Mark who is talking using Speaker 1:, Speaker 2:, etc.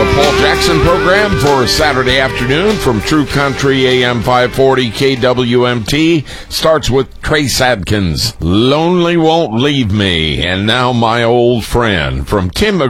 Speaker 1: Paul Jackson program for Saturday afternoon from True Country AM 540 KWMT starts with Trace Adkins, Lonely Won't Leave Me, and now my old friend from Tim